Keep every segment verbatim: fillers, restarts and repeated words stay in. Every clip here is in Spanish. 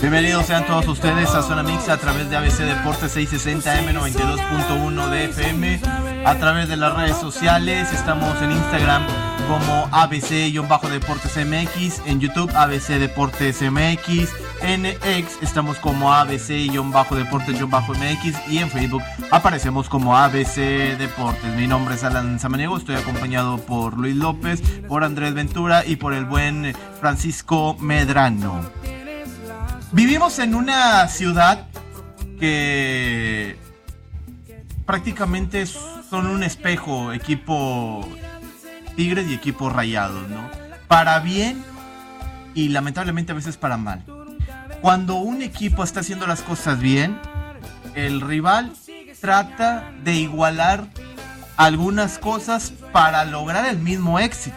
Bienvenidos sean todos ustedes a Zona Mixta a través de A B C Deportes seiscientos sesenta M noventa y dos punto uno de F M, a través de las redes sociales. Estamos en Instagram como A B C-Deportes M X, en YouTube A B C Deportes M X, en X estamos como A B C-Deportes M X y en Facebook aparecemos como A B C Deportes. Mi nombre es Alan Samaniego, estoy acompañado por Luis López, por Andrés Ventura y por el buen Francisco Medrano. Vivimos en una ciudad que prácticamente son un espejo, equipo Tigres y equipo Rayados, ¿no? Para bien y lamentablemente a veces para mal. Cuando un equipo está haciendo las cosas bien, el rival trata de igualar algunas cosas para lograr el mismo éxito.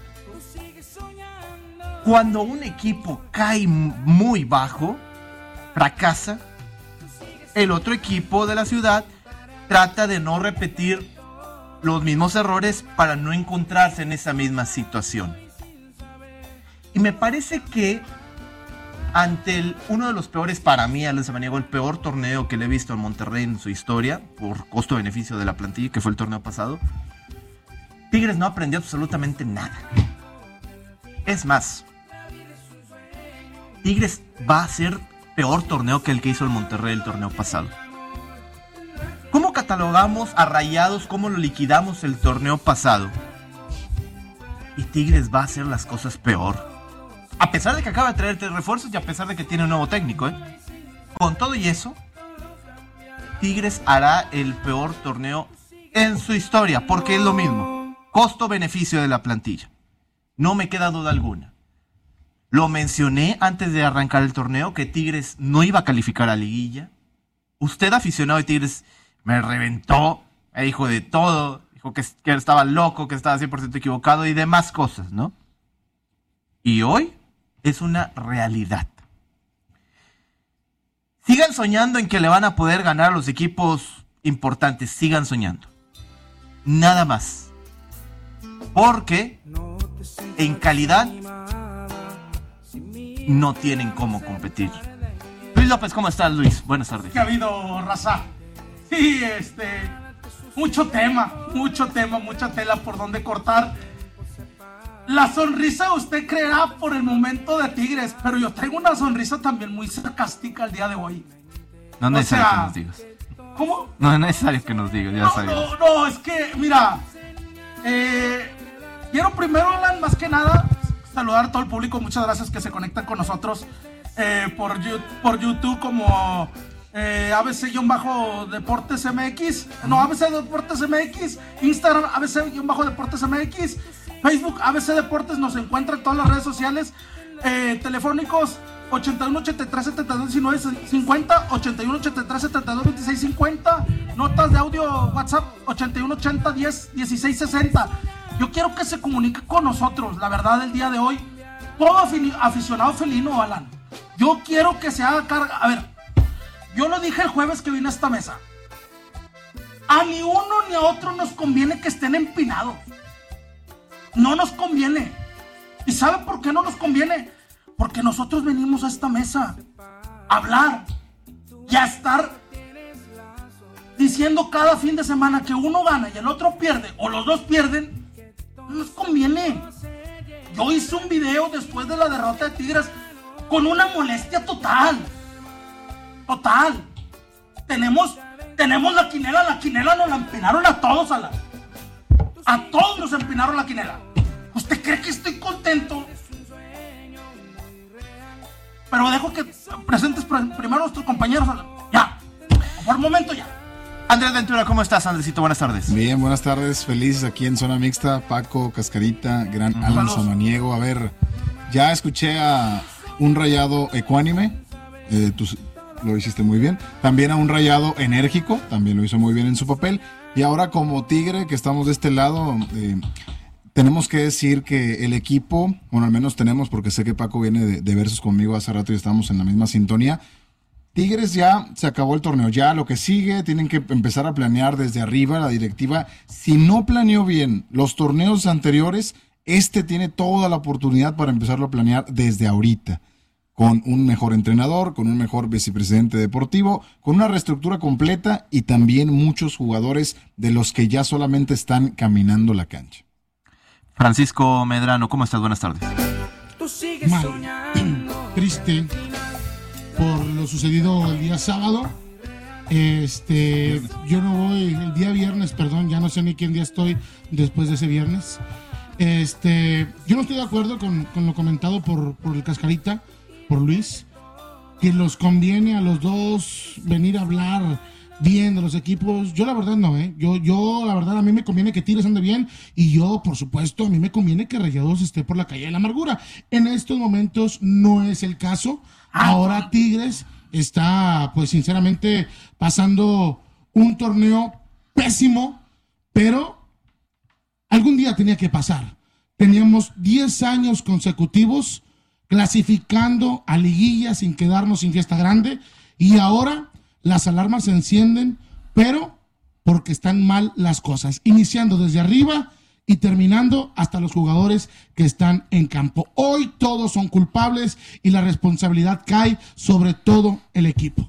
Cuando un equipo cae muy bajo, fracasa, el otro equipo de la ciudad trata de no repetir los mismos errores para no encontrarse en esa misma situación. Y me parece que ante el, uno de los peores, para mí, Alan Samaniego, el peor torneo que le he visto en Monterrey en su historia, por costo-beneficio de la plantilla, que fue el torneo pasado, Tigres no aprendió absolutamente nada. Es más, Tigres va a ser peor torneo que el que hizo el Monterrey el torneo pasado. ¿Cómo catalogamos a Rayados? ¿Cómo lo liquidamos el torneo pasado? Y Tigres va a hacer las cosas peor. A pesar de que acaba de traer tres refuerzos y a pesar de que tiene un nuevo técnico, ¿eh? Con todo y eso, Tigres hará el peor torneo en su historia, porque es lo mismo. Costo-beneficio de la plantilla. No me queda duda alguna. Lo mencioné antes de arrancar el torneo, que Tigres no iba a calificar a liguilla. Usted, aficionado de Tigres, me reventó, me dijo de todo, dijo que, que estaba loco, que estaba cien por ciento equivocado y demás cosas, ¿no? Y hoy es una realidad. Sigan soñando en que le van a poder ganar a los equipos importantes, sigan soñando. Nada más. Porque en calidad no tienen cómo competir. Luis López, ¿cómo estás, Luis? Buenas tardes. ¿Qué ha habido, raza? Sí, este... Mucho tema, mucho tema, mucha tela por donde cortar. La sonrisa usted creerá por el momento de Tigres, pero yo traigo una sonrisa también muy sarcástica el día de hoy. No es necesario sea, que nos digas. ¿Cómo? No es necesario que nos digas, ya no, sabemos. No, no, es que, mira, eh, quiero primero, Alan, más que nada, saludar a todo el público. Muchas gracias que se conectan con nosotros eh, por, por YouTube como eh, A B C-Deportes M X. No, A B C Deportes M X. Instagram, A B C-Deportes M X. Facebook, A B C Deportes. Nos encuentra en todas las redes sociales. Eh, telefónicos ochenta y uno, ochenta y tres, setenta y dos, diecinueve, cincuenta, ochenta y uno, ochenta y tres, setenta y dos, veintiséis, cincuenta. Notas de audio WhatsApp ochenta y uno, ochenta, diez, dieciséis, sesenta. Yo quiero que se comunique con nosotros, la verdad, el día de hoy. Todo aficionado felino, Alan. Yo quiero que se haga carga. A ver, yo lo dije el jueves que vine a esta mesa. A ni uno ni a otro nos conviene que estén empinados. No nos conviene. ¿Y sabe por qué no nos conviene? Porque nosotros venimos a esta mesa a hablar y a estar diciendo cada fin de semana que uno gana y el otro pierde, o los dos pierden. No nos conviene. Yo hice un video después de la derrota de Tigres con una molestia total. Total. Tenemos, tenemos la quinela, la quinela nos la empinaron a todos, a la, a todos nos empinaron la quinela. ¿Usted cree que estoy contento? Pero dejo que presentes primero a nuestros compañeros. Ya, por un momento ya. Andrés Ventura, ¿cómo estás, Andresito? Buenas tardes. Bien, buenas tardes, felices aquí en Zona Mixta. Paco, Cascarita, gran uh-huh. Alan Samaniego. A ver, ya escuché a un Rayado ecuánime, eh, tú lo hiciste muy bien. También a un Rayado enérgico, también lo hizo muy bien en su papel. Y ahora como Tigre, que estamos de este lado, eh, tenemos que decir que el equipo, bueno, al menos tenemos, porque sé que Paco viene de, de versus conmigo hace rato y estamos en la misma sintonía. Tigres ya se acabó el torneo, ya lo que sigue, tienen que empezar a planear desde arriba la directiva. Si no planeó bien los torneos anteriores, este tiene toda la oportunidad para empezarlo a planear desde ahorita. con un mejor entrenador, con un mejor vicepresidente deportivo, con una reestructura completa y también muchos jugadores de los que ya solamente están caminando la cancha. Francisco Medrano, ¿cómo estás? Buenas tardes. Mal, triste por lo sucedido el día sábado. Este, yo no voy el día viernes, perdón, ya no sé ni qué día estoy después de ese viernes. Este, yo no estoy de acuerdo con, con lo comentado por, por el Cascarita, por Luis, que los conviene a los dos venir a hablar bien de los equipos. Yo la verdad no, ¿eh? Yo, yo la verdad a mí me conviene que Tigres ande bien y yo, por supuesto, a mí me conviene que Rayados esté por la calle de la amargura. En estos momentos no es el caso. Ahora Tigres está, pues sinceramente, pasando un torneo pésimo, pero algún día tenía que pasar. Teníamos diez años consecutivos clasificando a liguilla sin quedarnos sin fiesta grande y ahora las alarmas se encienden, pero porque están mal las cosas, iniciando desde arriba y terminando hasta los jugadores que están en campo. Hoy todos son culpables y la responsabilidad cae sobre todo el equipo.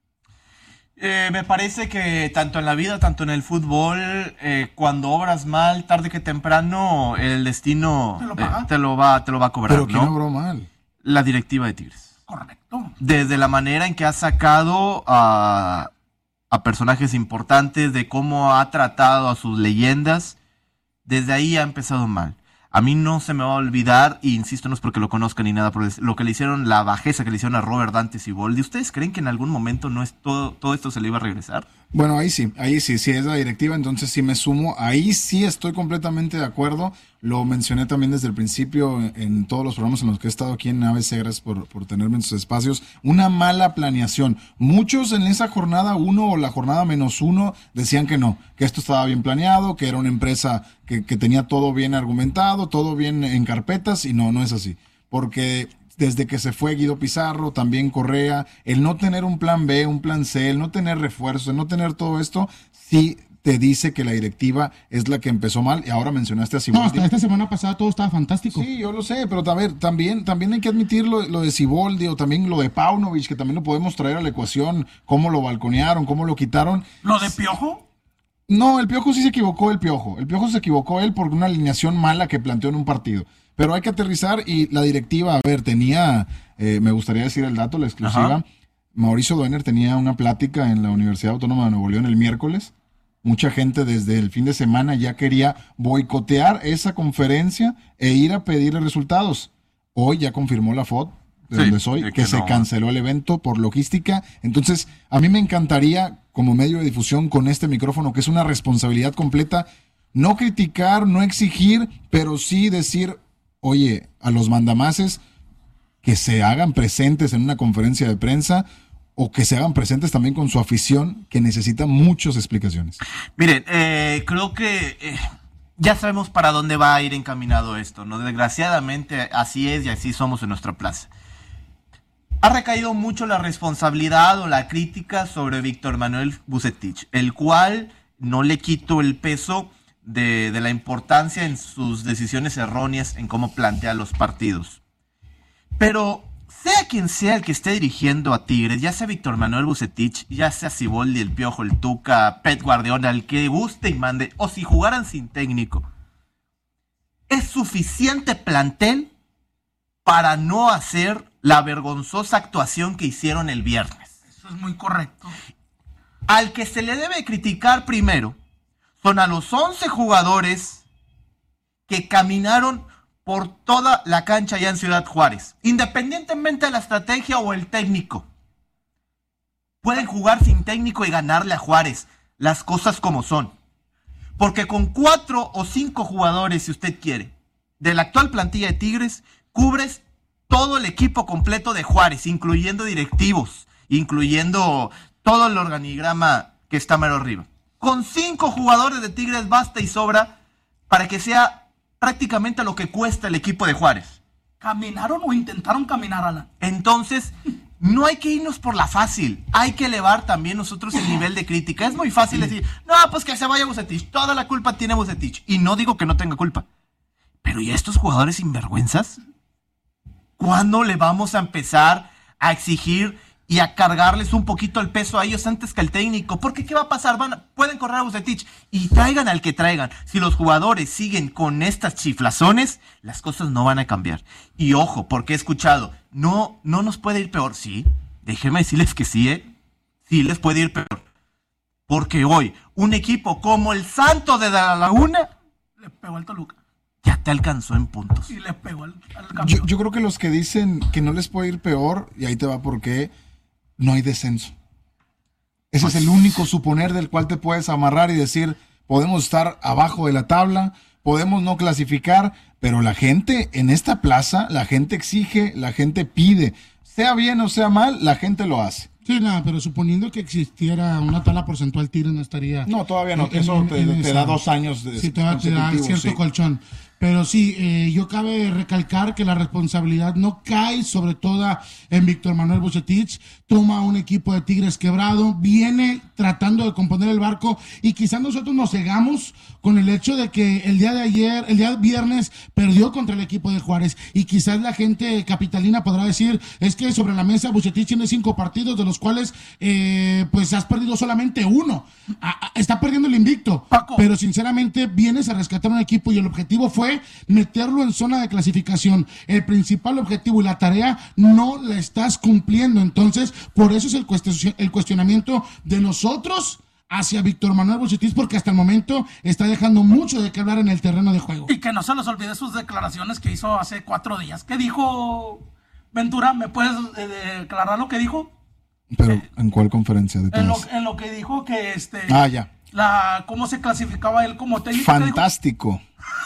Eh, me parece que tanto en la vida, tanto en el fútbol, eh, cuando obras mal, tarde que temprano, el destino ¿Te lo, eh, te lo va, te lo va a cobrar. Pero ¿quién ¿no? obró mal? La directiva de Tigres. Correcto. Desde la manera en que ha sacado a, a personajes importantes, de cómo ha tratado a sus leyendas, desde ahí ha empezado mal. A mí no se me va a olvidar, e insisto, no es porque lo conozcan ni nada, por lo que le hicieron, la bajeza que le hicieron a Robert Dante Siboldi. ¿Ustedes creen que en algún momento no es todo, todo esto se le iba a regresar? Bueno, ahí sí, ahí sí, sí es la directiva, entonces sí me sumo, ahí sí estoy completamente de acuerdo, lo mencioné también desde el principio en, en todos los programas en los que he estado aquí en A B C, gracias por, por tenerme en sus espacios, una mala planeación. Muchos en esa jornada uno o la jornada menos uno decían que no, que esto estaba bien planeado, que era una empresa que, que tenía todo bien argumentado, todo bien en carpetas, y no, no es así, porque desde que se fue Guido Pizarro, también Correa, el no tener un plan B, un plan C, el no tener refuerzos, el no tener todo esto, sí te dice que la directiva es la que empezó mal. Y ahora mencionaste a Siboldi. No, hasta esta semana pasada todo estaba fantástico. Sí, yo lo sé, pero a ver, también, también hay que admitir lo, lo de Siboldi o también lo de Paunovic, que también lo podemos traer a la ecuación, cómo lo balconearon, cómo lo quitaron. ¿Lo de Piojo? No, el Piojo sí se equivocó, el Piojo. El Piojo se equivocó él por una alineación mala que planteó en un partido. Pero hay que aterrizar y la directiva, a ver, tenía, eh, me gustaría decir el dato, la exclusiva. Ajá. Mauricio Doener tenía una plática en la Universidad Autónoma de Nuevo León el miércoles. Mucha gente desde el fin de semana ya quería boicotear esa conferencia e ir a pedirle resultados. Hoy ya confirmó la F O D, de sí, donde soy, que, que se no. canceló el evento por logística. Entonces, a mí me encantaría, como medio de difusión con este micrófono, que es una responsabilidad completa, no criticar, no exigir, pero sí decir, oye, a los mandamases que se hagan presentes en una conferencia de prensa o que se hagan presentes también con su afición, que necesita muchas explicaciones. Miren, eh, creo que eh, ya sabemos para dónde va a ir encaminado esto, ¿no? Desgraciadamente así es y así somos en nuestra plaza. Ha recaído mucho la responsabilidad o la crítica sobre Víctor Manuel Vucetich, el cual no le quito el peso De, de la importancia en sus decisiones erróneas en cómo plantea los partidos. Pero sea quien sea el que esté dirigiendo a Tigres, ya sea Víctor Manuel Vucetich, ya sea Siboldi, el Piojo, el Tuca, Pep Guardiola, el que guste y mande, o si jugaran sin técnico, es suficiente plantel para no hacer la vergonzosa actuación que hicieron el viernes. Eso es muy correcto. Al que se le debe criticar primero son a los once jugadores que caminaron por toda la cancha allá en Ciudad Juárez, independientemente de la estrategia o el técnico. Pueden jugar sin técnico y ganarle a Juárez, las cosas como son. Porque con cuatro o cinco jugadores, si usted quiere, de la actual plantilla de Tigres, cubres todo el equipo completo de Juárez, incluyendo directivos, incluyendo todo el organigrama que está mero arriba. Con cinco jugadores de Tigres basta y sobra para que sea prácticamente lo que cuesta el equipo de Juárez. ¿Caminaron o intentaron caminar, Alan? Entonces, no hay que irnos por la fácil. Hay que elevar también nosotros el nivel de crítica. Es muy fácil decir, no, pues que se vaya Vucetich. Toda la culpa tiene Vucetich. Y no digo que no tenga culpa. Pero ¿y a estos jugadores sinvergüenzas? ¿Cuándo le vamos a empezar a exigir y a cargarles un poquito el peso a ellos antes que al técnico? Porque ¿qué va a pasar? Van a, pueden correr a Vucetich y traigan al que traigan. Si los jugadores siguen con estas chiflazones, las cosas no van a cambiar. Y ojo, porque he escuchado, no, no nos puede ir peor. Sí, déjenme decirles que sí, ¿eh? Sí les puede ir peor. Porque hoy, un equipo como el Santos de La Laguna le pegó al Toluca. Ya te alcanzó en puntos. Y le pegó al, al campeón. Yo, yo creo que los que dicen que no les puede ir peor, y ahí te va porque no hay descenso. Ese pues, es el único suponer del cual te puedes amarrar y decir, podemos estar abajo de la tabla, podemos no clasificar, pero la gente en esta plaza, la gente exige, la gente pide. Sea bien o sea mal, la gente lo hace. Sí, nada, pero suponiendo que existiera una tabla porcentual, Tigres no estaría... No, todavía no, en, eso en, te, en te da dos años de sí, todavía te da cierto sí. colchón. Pero sí, eh, yo cabe recalcar que la responsabilidad no cae sobre todo en Víctor Manuel Vucetich. Toma un equipo de Tigres quebrado, viene tratando de componer el barco y quizás nosotros nos cegamos con el hecho de que el día de ayer, el día viernes, perdió contra el equipo de Juárez y quizás la gente capitalina podrá decir, es que sobre la mesa Vucetich tiene cinco partidos de los cuales eh, pues has perdido solamente uno. A, a, está perdiendo el invicto, Paco. Pero sinceramente vienes a rescatar un equipo y el objetivo fue meterlo en zona de clasificación. El principal objetivo y la tarea no la estás cumpliendo. Entonces, por eso es el, cuestion- el cuestionamiento de nosotros hacia Víctor Manuel Vucetich, porque hasta el momento está dejando mucho de qué hablar en el terreno de juego. Y que no se nos olvide sus declaraciones que hizo hace cuatro días. ¿Qué dijo Ventura? ¿Me puedes eh, declarar lo que dijo? ¿Pero eh, en cuál conferencia de en lo, en lo que dijo que este... Ah, ya. La, ¿Cómo se clasificaba él como técnico? Fantástico.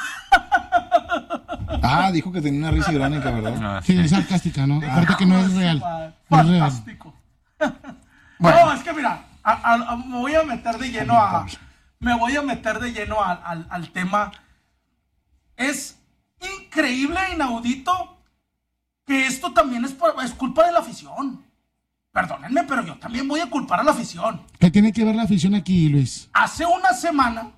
Ah, dijo que tenía una risa irónica, ¿verdad? No, sí, es sarcástica, ¿no? Aparte que no es real. No es real. Fantástico. Bueno. No, es que mira, a, a, a, me voy a meter de lleno a... Me voy a meter de lleno a, a, al tema. Es increíble e inaudito que esto también es, por, es culpa de la afición. Perdónenme, pero yo también voy a culpar a la afición. ¿Qué tiene que ver la afición aquí, Luis? Hace una semana,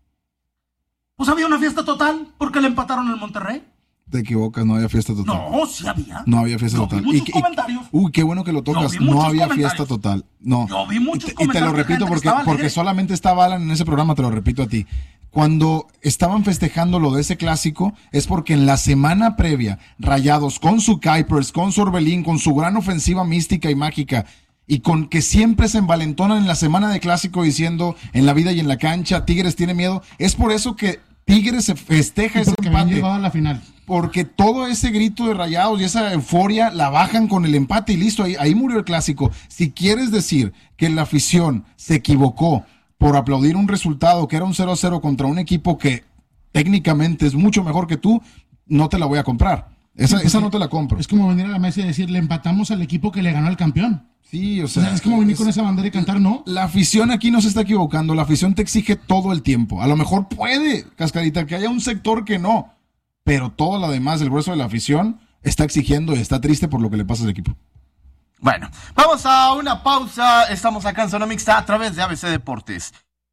pues había una fiesta total porque le empataron al Monterrey. Te equivocas, no había fiesta total. No, sí había. No había fiesta yo total. Vi muchos y, comentarios. Y, uy, qué bueno que lo tocas. No había fiesta total. No. Yo vi muchos y te, comentarios. Y te lo repito porque, porque solamente estaba Alan en ese programa, te lo repito a ti. Cuando estaban festejando lo de ese clásico, es porque en la semana previa, Rayados con su Kuipers, con su Orbelín, con su gran ofensiva mística y mágica, y con que siempre se envalentonan en la semana de clásico diciendo en la vida y en la cancha, Tigres tiene miedo, es por eso que Tigres se festeja ese empate. Habían llegado a la final. Porque todo ese grito de Rayados y esa euforia la bajan con el empate y listo, ahí, ahí murió el clásico. Si quieres decir que la afición se equivocó por aplaudir un resultado que era un cero a cero contra un equipo que técnicamente es mucho mejor que tú, no te la voy a comprar. Esa, sí, esa no te la compro. Es como venir a la mesa y decir, le empatamos al equipo que le ganó al campeón. Sí, o sea, o sea es como venir es, con esa bandera y cantar, ¿no? La afición aquí no se está equivocando, la afición te exige todo el tiempo. A lo mejor puede, Cascarita, que haya un sector que no, pero todo lo demás, el grueso de la afición, está exigiendo y está triste por lo que le pasa al equipo. Bueno, vamos a una pausa. Estamos acá en Zona Mixta a través de A B C Deportes.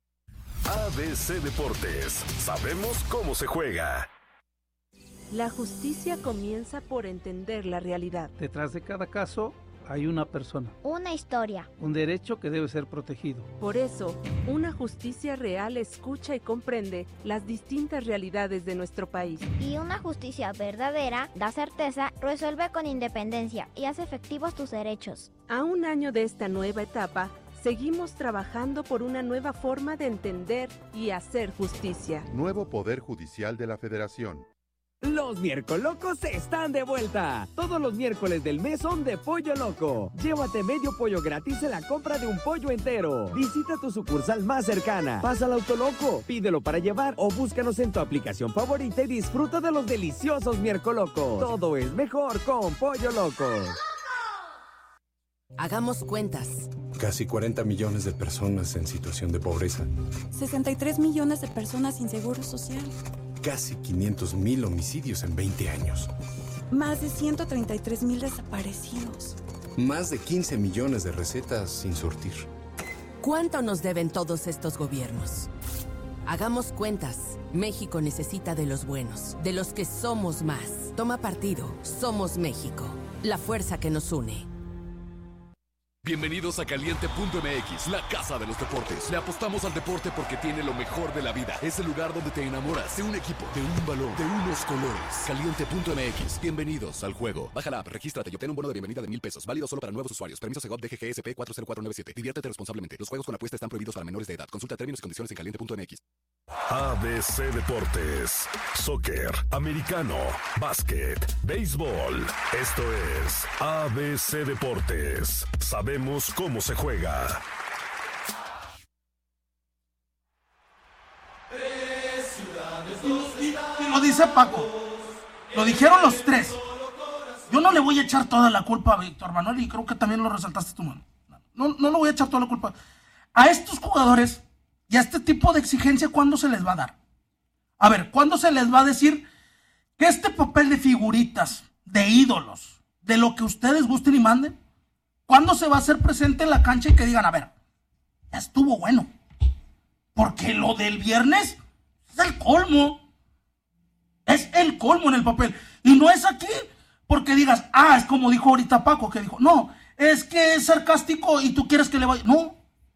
A B C Deportes. Sabemos cómo se juega. La justicia comienza por entender la realidad. Detrás de cada caso hay una persona. Una historia. Un derecho que debe ser protegido. Por eso, una justicia real escucha y comprende las distintas realidades de nuestro país. Y una justicia verdadera da certeza, resuelve con independencia y hace efectivos tus derechos. A un año de esta nueva etapa, seguimos trabajando por una nueva forma de entender y hacer justicia. Nuevo Poder Judicial de la Federación. Los Miercolocos están de vuelta. Todos los miércoles del mes son de Pollo Loco. Llévate medio pollo gratis en la compra de un pollo entero. Visita tu sucursal más cercana. Pasa al Autoloco, pídelo para llevar o búscanos en tu aplicación favorita y disfruta de los deliciosos Miercolocos. Todo es mejor con Pollo Loco. Hagamos cuentas. Casi cuarenta millones de personas en situación de pobreza. sesenta y tres millones de personas sin seguro social. Casi quinientos mil homicidios en veinte años. Más de ciento treinta y tres mil desaparecidos. Más de quince millones de recetas sin surtir. ¿Cuánto nos deben todos estos gobiernos? Hagamos cuentas. México necesita de los buenos, de los que somos más. toma partido. Somos México, la fuerza que nos une. Bienvenidos a Caliente punto M X, la casa de los deportes. Le apostamos al deporte porque tiene lo mejor de la vida. Es el lugar donde te enamoras de un equipo, de un balón, de unos colores. Caliente punto M X, bienvenidos al juego. Baja la app, regístrate y obtén un bono de bienvenida de mil pesos. Válido solo para nuevos usuarios. Permiso Segov D G G S P cuatro cero cuatro nueve siete. Diviértete responsablemente. Los juegos con apuesta están prohibidos para menores de edad. Consulta términos y condiciones en caliente punto M X. A B C Deportes, soccer, americano, básquet, béisbol. Esto es A B C Deportes. Sabemos cómo se juega. Y lo dice Paco, lo dijeron los tres. Yo no le voy a echar toda la culpa a Víctor Manuel y creo que también lo resaltaste tú, mano. No, no le voy a echar toda la culpa. A estos jugadores y a este tipo de exigencia, ¿cuándo se les va a dar? A ver, ¿cuándo se les va a decir que este papel de figuritas, de ídolos, de lo que ustedes gusten y manden, ¿cuándo se va a hacer presente en la cancha y que digan, a ver, ya estuvo bueno? Porque lo del viernes es el colmo. Es el colmo en el papel. Y no es aquí porque digas, ah, es como dijo ahorita Paco, que dijo, no, es que es sarcástico y tú quieres que le vaya. No,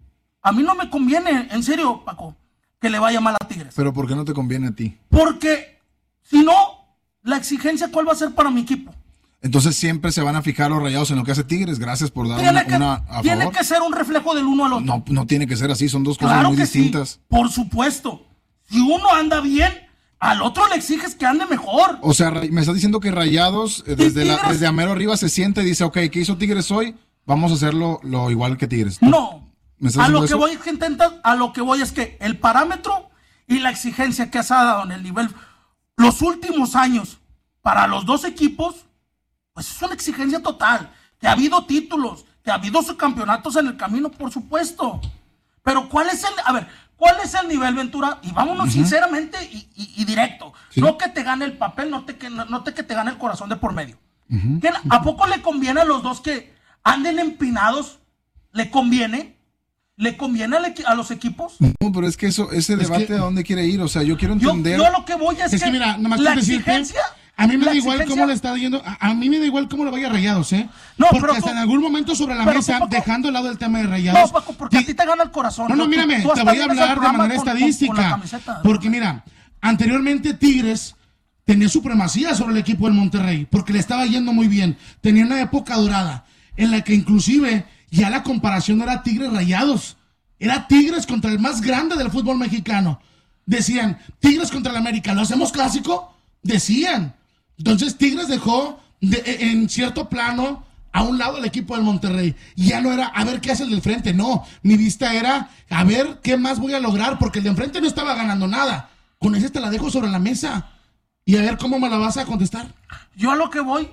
a mí no me conviene, en serio, Paco, que le vaya mal a Tigres. Pero ¿por qué no te conviene a ti? Porque si no, la exigencia, ¿cuál va a ser para mi equipo? Entonces siempre se van a fijar los Rayados en lo que hace Tigres. Gracias por dar tiene una, que, una a Tiene favor. que ser un reflejo del uno al otro. No, no tiene que ser así, son dos cosas claro muy que distintas. Sí, por supuesto. Si uno anda bien, al otro le exiges que ande mejor. O sea, me estás diciendo que Rayados, eh, desde, la, desde Amero arriba se siente y dice, ok, ¿qué hizo Tigres hoy? Vamos a hacerlo lo igual que Tigres. No, ¿Me estás a lo que eso? voy es que intentas, a lo que voy es que el parámetro y la exigencia que has dado en el nivel los últimos años para los dos equipos, pues es una exigencia total. Que ha habido títulos, que ha habido campeonatos en el camino, por supuesto. Pero ¿cuál es el, a ver, cuál es el nivel, Ventura? Y vámonos uh-huh. sinceramente y, y, y directo. ¿Sí? No que te gane el papel, no te que, no, no te que te gane el corazón de por medio. Uh-huh. ¿Que, ¿A poco le conviene a los dos que anden empinados? ¿Le conviene? ¿Le conviene a, a los equipos? No, pero es que eso, ese debate es que, ¿a dónde quiere ir? O sea, yo quiero entender. Yo, yo lo que voy es, es que, que mira, nomás la decirte, exigencia. A mí me da igual cómo le está yendo, a, a mí me da igual cómo le vaya a Rayados, ¿eh? No, porque pero hasta tú, en algún momento sobre la mesa, Paco, dejando al lado el tema de Rayados. No, Paco, porque y, a ti te gana el corazón. No, no, mírame, tú, tú te voy a hablar de manera con, estadística. Con, con porque mira, anteriormente Tigres tenía supremacía sobre el equipo del Monterrey, porque le estaba yendo muy bien. Tenía una época dorada, en la que inclusive ya la comparación era Tigres Rayados. Era Tigres contra el más grande del fútbol mexicano. Decían, Tigres contra el América, ¿lo hacemos clásico? Decían. Entonces Tigres dejó de, en cierto plano a un lado el equipo del Monterrey. Y ya no era a ver qué hace el del frente, no. Mi vista era a ver qué más voy a lograr, porque el de enfrente no estaba ganando nada. Con ese te la dejo sobre la mesa. Y a ver cómo me la vas a contestar. Yo a lo que voy,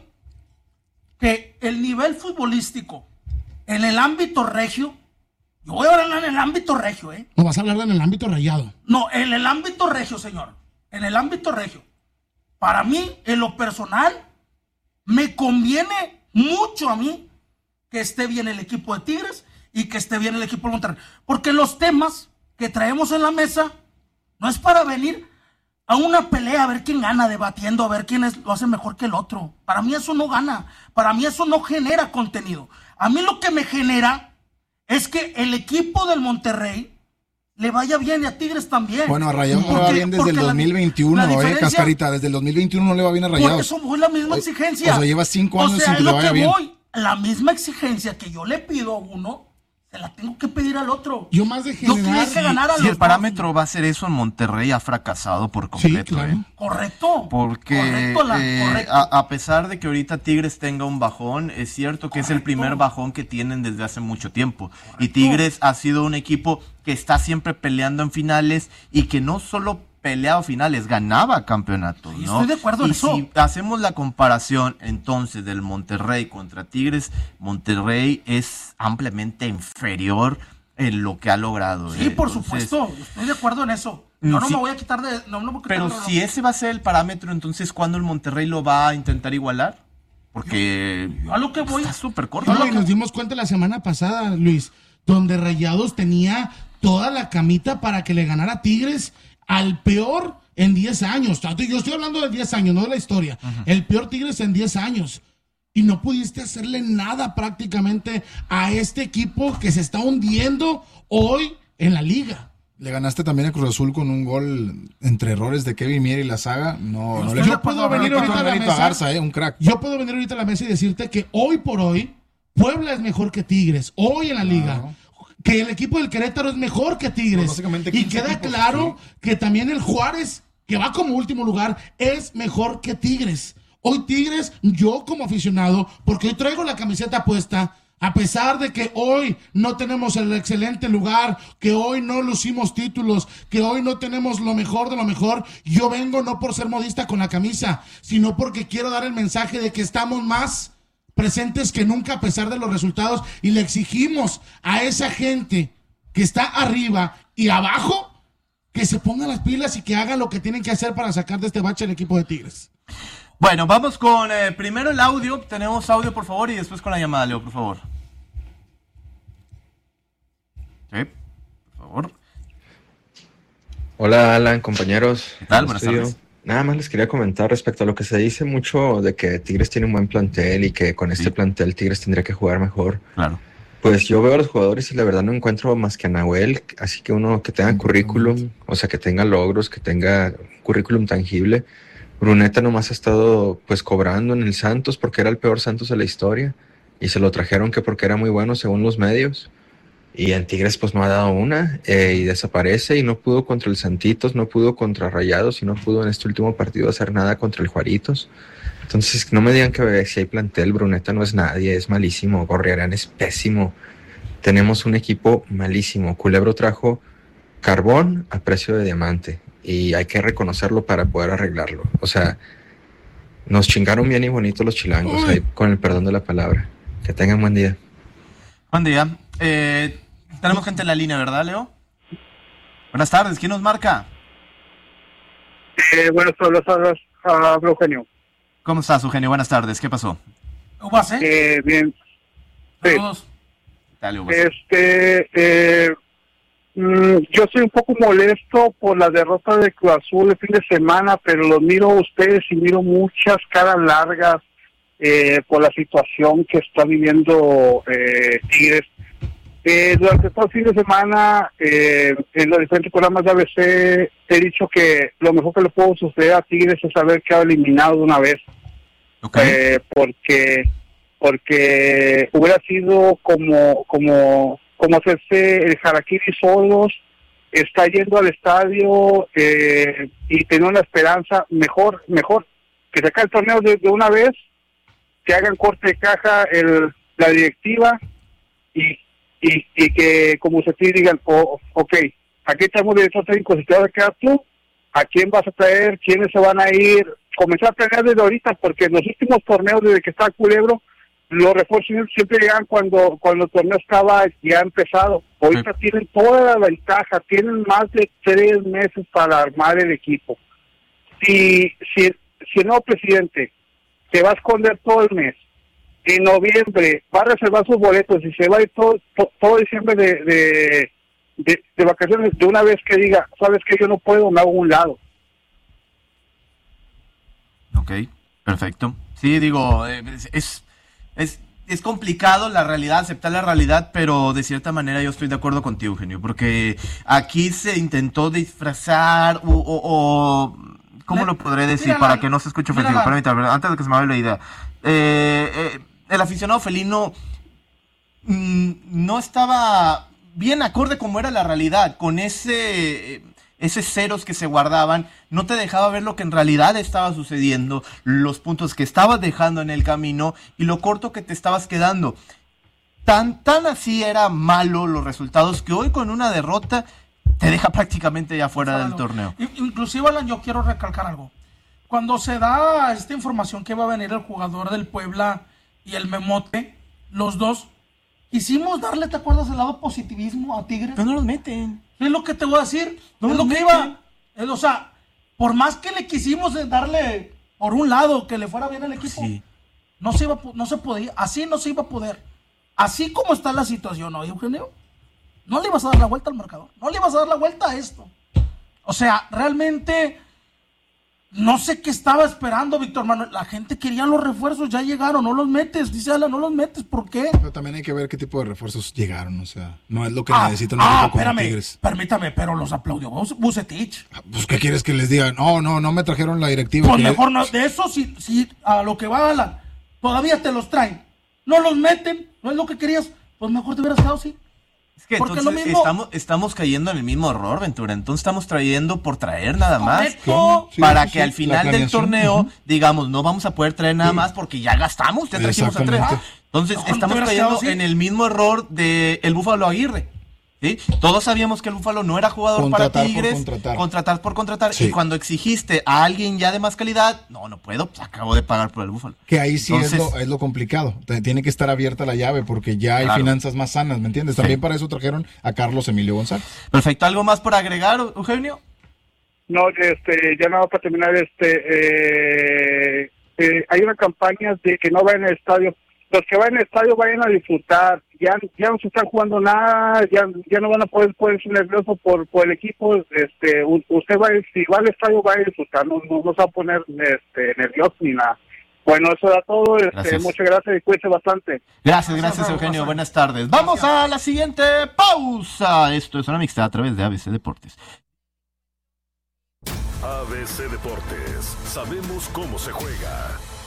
que el nivel futbolístico en el ámbito regio, yo voy a hablar en el ámbito regio, ¿eh? No vas a hablar en el ámbito rayado. No, en el ámbito regio, señor. En el ámbito regio. Para mí, en lo personal, me conviene mucho a mí que esté bien el equipo de Tigres y que esté bien el equipo de Monterrey. Porque los temas que traemos en la mesa no es para venir a una pelea a ver quién gana, debatiendo, a ver quién es, lo hace mejor que el otro. Para mí eso no gana. Para mí eso no genera contenido. A mí lo que me genera es que el equipo del Monterrey le vaya bien y a Tigres también. Bueno, a Rayados no le va bien desde el dos mil veintiuno, la, la eh, Cascarita. Desde el dos mil veintiuno no le va bien a Rayados. Por eso voy la misma exigencia. O sea, lleva cinco años o sea, sin que le vaya bien. Voy, la misma exigencia que yo le pido a uno, se la tengo que pedir al otro. Yo más de generar... Si, si el parámetro dos. va a ser eso, en Monterrey ha fracasado por completo. Sí, claro. ¿eh? Correcto. Porque correcto, la, eh, correcto. A, a pesar de que ahorita Tigres tenga un bajón, es cierto que correcto. es el primer bajón que tienen desde hace mucho tiempo. Correcto. Y Tigres ha sido un equipo que está siempre peleando en finales y que no solo peleaba finales, ganaba campeonatos, sí, ¿no? Estoy de acuerdo y en eso. Si hacemos la comparación entonces del Monterrey contra Tigres, Monterrey es ampliamente inferior en lo que ha logrado. Sí, eh. por entonces, supuesto, estoy de acuerdo en eso. Yo no sí, me voy a quitar de... No, no, pero no, no. si ese va a ser el parámetro, entonces ¿cuándo el Monterrey lo va a intentar igualar? Porque yo, yo a lo que voy está súper corto. No, y nos dimos cuenta la semana pasada, Luis, donde Rayados tenía toda la camita para que le ganara a Tigres al peor en diez años. Yo estoy hablando de diez años, no de la historia. Uh-huh. El peor Tigres en diez años. Y no pudiste hacerle nada prácticamente a este equipo que se está hundiendo hoy en la liga. Le ganaste también a Cruz Azul con un gol entre errores de Kevin Mier y la saga. No, no le yo puedo venir ahorita a la mesa, a Garza, eh, un crack. Yo puedo venir ahorita a la mesa y decirte que hoy por hoy Puebla es mejor que Tigres. Hoy en la liga. Claro. Que el equipo del Querétaro es mejor que Tigres. Pues y queda equipos, claro sí. que también el Juárez, que va como último lugar, es mejor que Tigres. Hoy Tigres, yo como aficionado, porque hoy traigo la camiseta puesta, a pesar de que hoy no tenemos el excelente lugar, que hoy no lucimos títulos, que hoy no tenemos lo mejor de lo mejor, yo vengo no por ser modista con la camisa, sino porque quiero dar el mensaje de que estamos más presentes que nunca a pesar de los resultados y le exigimos a esa gente que está arriba y abajo que se pongan las pilas y que hagan lo que tienen que hacer para sacar de este bache el equipo de Tigres. Bueno, vamos con eh, primero el audio. Tenemos audio, por favor, y después con la llamada, Leo, por favor. Sí, por favor. Hola, Alan, compañeros. ¿Qué tal? Buenas tardes. Nada más les quería comentar respecto a lo que se dice mucho de que Tigres tiene un buen plantel y que con este sí. plantel Tigres tendría que jugar mejor. Claro. Pues yo veo a los jugadores y la verdad no encuentro más que a Nahuel, así que uno que tenga currículum, o sea, que tenga logros, que tenga currículum tangible. Bruneta nomás ha estado pues cobrando en el Santos porque era el peor Santos de la historia y se lo trajeron que porque era muy bueno según los medios. Y en Tigres pues no ha dado una eh, y desaparece y no pudo contra el Santitos, no pudo contra Rayados y no pudo en este último partido hacer nada contra el Juaritos. Entonces no me digan que si hay plantel, Bruneta no es nadie, es malísimo, Gorriarán es pésimo. Tenemos un equipo malísimo. Culebro trajo carbón a precio de diamante y hay que reconocerlo para poder arreglarlo. O sea, nos chingaron bien y bonito los chilangos, ahí, con el perdón de la palabra. Que tengan buen día. Buen día. Eh, tenemos gente en la línea, ¿verdad, Leo? Buenas tardes, ¿quién nos marca? Eh, buenas tardes, uh, Eugenio. ¿Cómo estás, Eugenio? Buenas tardes, ¿qué pasó? ¿Ubase? Eh, bien. Sí. Dale, Ubase. Este, eh, mm, yo estoy un poco molesto por la derrota de Cruz Azul el fin de semana, pero los miro a ustedes y miro muchas caras largas eh, por la situación que está viviendo eh, Tigres. Eh, durante todo el fin de semana, eh, en los diferentes programas de A B C, he dicho que lo mejor que le puedo suceder a Tigres es haber quedado eliminado de una vez. Okay. Eh, porque porque hubiera sido como como como hacerse el harakiri solos, está yendo al estadio eh, y tener una esperanza mejor mejor que se acabe el torneo de, de una vez, que hagan corte de caja el, la directiva y Y, y que como se te digan, oh, ok, aquí estamos director técnico, si te vas a quedar tú, ¿a quién vas a traer? ¿Quiénes se van a ir? Comenzar a planear desde ahorita, porque en los últimos torneos, desde que está Culebro, los refuerzos siempre llegan cuando cuando el torneo estaba ya empezado. Ahorita sí. tienen toda la ventaja, tienen más de tres meses para armar el equipo. Si, si, si el nuevo presidente se va a esconder todo el mes, en noviembre va a reservar sus boletos y se va a ir todo, todo, todo diciembre de, de, de, de vacaciones, de una vez que diga, sabes que yo no puedo, me hago a un lado. Ok, perfecto. Sí, digo, es, es, es complicado la realidad, aceptar la realidad, pero de cierta manera yo estoy de acuerdo contigo, Eugenio, porque aquí se intentó disfrazar o... o, o ¿cómo Le, lo podré decir mírala, para que no se escuche ofensivo? Permítame, antes de que se me vaya la idea. Eh, eh, el aficionado felino mmm, no estaba bien acorde como era la realidad, con ese, ese ceros que se guardaban, no te dejaba ver lo que en realidad estaba sucediendo, los puntos que estabas dejando en el camino y lo corto que te estabas quedando. Tan, tan así era malo los resultados que hoy con una derrota te deja prácticamente ya fuera del torneo. Inclusive, Alan, yo quiero recalcar algo. Cuando se da esta información que va a venir el jugador del Puebla y el Memote, los dos, quisimos darle, ¿te acuerdas, el lado positivismo a Tigres? Pero no los meten. Es lo que te voy a decir. No es los lo que meten. iba. Es, o sea, por más que le quisimos darle por un lado que le fuera bien al equipo, sí. no se iba, no se podía. Así no se iba a poder. Así como está la situación hoy, Eugenio, no le ibas a dar la vuelta al marcador. No le ibas a dar la vuelta a esto. O sea, realmente No sé qué estaba esperando, Víctor Manuel. La gente quería los refuerzos, ya llegaron, no los metes. Dice Alan, no los metes, ¿por qué? Pero también hay que ver qué tipo de refuerzos llegaron, o sea, no es lo que ah, necesitan un ah, equipo como espérame, Tigres. Permítame, pero los aplaudió Vucetich. Pues, ¿qué quieres que les diga? No, no, no me trajeron la directiva. Pues que mejor no, de eso sí, sí, a lo que va Alan, todavía te los traen. No los meten, no es lo que querías, pues mejor te hubieras quedado así. Es que Porque entonces lo mismo... estamos, estamos cayendo en el mismo error, Ventura. Entonces estamos trayendo por traer nada más. Correcto. Sí, para sí, que sí, al final del torneo, uh-huh. digamos, no vamos a poder traer nada sí. más porque ya gastamos, ya trajimos a tres. Entonces no, estamos cayendo en el mismo error de el Búfalo Aguirre. ¿Sí? Todos sabíamos que el Búfalo no era jugador contratar para Tigres, por contratar. contratar por contratar, sí. y cuando exigiste a alguien ya de más calidad, no, no puedo, pues acabo de pagar por el Búfalo. Que ahí sí Entonces, es, lo, es lo complicado, tiene que estar abierta la llave porque ya hay claro. finanzas más sanas, ¿me entiendes? También sí. para eso trajeron a Carlos Emilio González. Perfecto, ¿algo más por agregar, Eugenio? No, este, ya nada para terminar, este, eh, eh, hay una campaña de que no vayan al estadio. Los que vayan al estadio vayan a disfrutar, ya ya no se están jugando nada, ya ya no van a poder ponerse nerviosos por por el equipo, este usted va, si va al estadio va a disfrutar, no, no, no se va a poner este nervioso ni nada. Bueno, eso era todo, este, muchas gracias y cuídense bastante. Gracias, gracias Eugenio, buenas tardes. Vamos a la siguiente pausa, esto es una mixta a través de A B C Deportes. A B C Deportes, sabemos cómo se juega.